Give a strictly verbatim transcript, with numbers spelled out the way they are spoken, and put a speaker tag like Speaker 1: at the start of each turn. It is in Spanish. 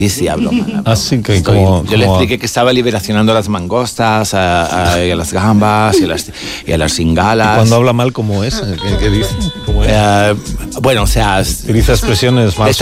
Speaker 1: Sí, sí, hablo mal. Hablo.
Speaker 2: Así que
Speaker 1: Estoy,
Speaker 2: como,
Speaker 1: yo
Speaker 2: como...
Speaker 1: le expliqué que estaba liberacionando a las mangostas, a, a, y a las gambas y a las, y a las cingalas.
Speaker 2: ¿Y cuando habla mal, cómo es? ¿Qué, qué dice? ¿Cómo es?
Speaker 1: Eh, bueno, o sea...
Speaker 2: Utiliza expresiones mal